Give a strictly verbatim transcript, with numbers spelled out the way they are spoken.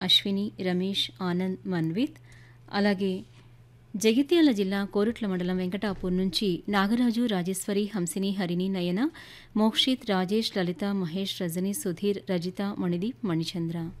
అశ్విని, రమేష్, ఆనంద్, మన్విత్. అలాగే జగిత్యాల జిల్లా కోరుట్ల మండలం వెంకటాపూర్ నుంచి నాగరాజు, రాజేశ్వరి, హంసిని, హరిణి, నయన, మోక్షిత్, రాజేష్, లలిత, మహేష్, రజని, సుధీర్, రజిత, మణిదీప్, మణిచంద్ర.